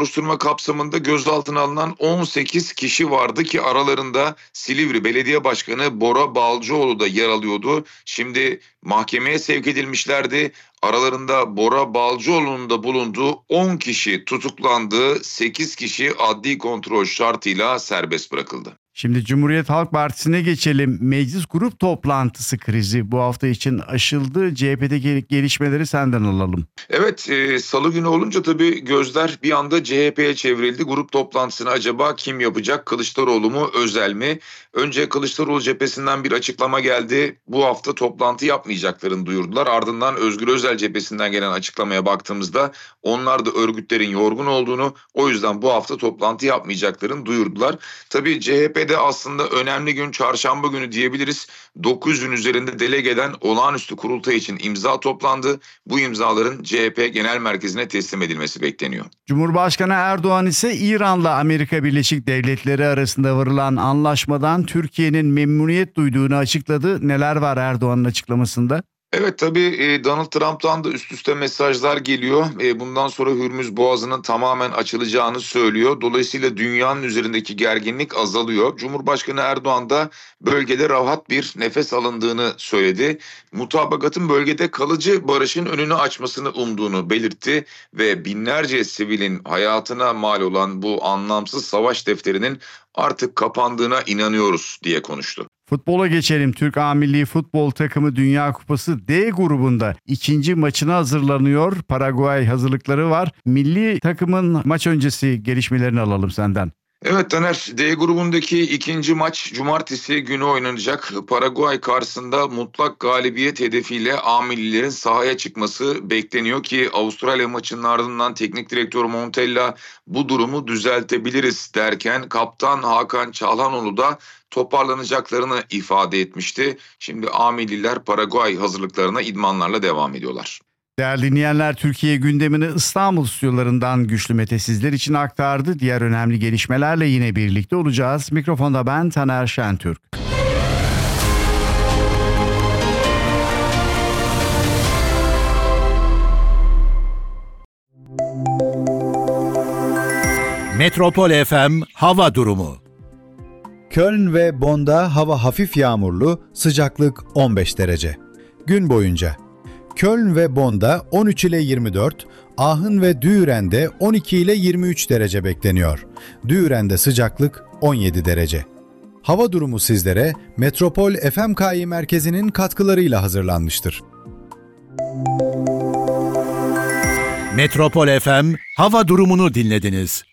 Soruşturma kapsamında gözaltına alınan 18 kişi vardı ki aralarında Silivri Belediye Başkanı Bora Balcıoğlu da yer alıyordu. Şimdi mahkemeye sevk edilmişlerdi. Aralarında Bora Balcıoğlu'nun da bulunduğu 10 kişi tutuklandı. 8 kişi adli kontrol şartıyla serbest bırakıldı. Şimdi Cumhuriyet Halk Partisi'ne geçelim. Meclis grup toplantısı krizi bu hafta için aşıldı. CHP'de gelişmeleri senden alalım. Evet, salı günü olunca tabii gözler bir anda CHP'ye çevrildi. Grup toplantısını acaba kim yapacak? Kılıçdaroğlu mu, Özel mi? Önce Kılıçdaroğlu cephesinden bir açıklama geldi. Bu hafta toplantı yapmayacaklarını duyurdular. Ardından Özgür Özel cephesinden gelen açıklamaya baktığımızda onlar da örgütlerin yorgun olduğunu, o yüzden bu hafta toplantı yapmayacaklarını duyurdular. Tabii CHP'de aslında önemli gün çarşamba günü diyebiliriz. 900'ün üzerinde delegeden olağanüstü kurultay için imza toplandı. Bu imzaların CHP Genel Merkezi'ne teslim edilmesi bekleniyor. Cumhurbaşkanı Erdoğan ise İran'la Amerika Birleşik Devletleri arasında varılan anlaşmadan Türkiye'nin memnuniyet duyduğunu açıkladı. Neler var Erdoğan'ın açıklamasında? Evet, tabii Donald Trump'tan da üst üste mesajlar geliyor. Bundan sonra Hürmüz Boğazı'nın tamamen açılacağını söylüyor. Dolayısıyla dünyanın üzerindeki gerginlik azalıyor. Cumhurbaşkanı Erdoğan da bölgede rahat bir nefes alındığını söyledi. Mutabakatın bölgede kalıcı barışın önünü açmasını umduğunu belirtti ve binlerce sivilin hayatına mal olan bu anlamsız savaş defterinin artık kapandığına inanıyoruz diye konuştu. Futbola geçelim. Türk A Milli Futbol takımı Dünya Kupası D grubunda ikinci maçına hazırlanıyor. Paraguay hazırlıkları var. Milli takımın maç öncesi gelişmelerini alalım senden. Evet Taner, D grubundaki ikinci maç cumartesi günü oynanacak. Paraguay karşısında mutlak galibiyet hedefiyle A millilerin sahaya çıkması bekleniyor ki Avustralya maçının ardından teknik direktör Montella bu durumu düzeltebiliriz derken kaptan Hakan Çalhanoğlu da toparlanacaklarını ifade etmişti. Şimdi A milliler Paraguay hazırlıklarına idmanlarla devam ediyorlar. Değerli dinleyenler, Türkiye gündemini İstanbul stüdyolarından Güçlü Mete sizler için aktardı. Diğer önemli gelişmelerle yine birlikte olacağız. Mikrofonda ben Taner Şentürk. Metropol FM hava durumu. Köln ve Bonn'da hava hafif yağmurlu, sıcaklık 15 derece. Gün boyunca Köln ve Bonn'da 13 ile 24, Aachen ve Düren'de 12 ile 23 derece bekleniyor. Düren'de sıcaklık 17 derece. Hava durumu sizlere Metropol FMKİ merkezinin katkılarıyla hazırlanmıştır. Metropol FM hava durumunu dinlediniz.